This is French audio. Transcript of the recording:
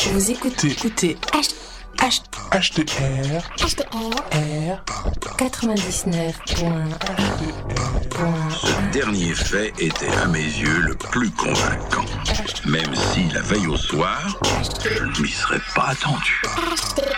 Vous écoutez HTR 99. Ce dernier fait était à mes yeux le plus convaincant. Même si la veille au soir, je ne m'y serais pas attendu.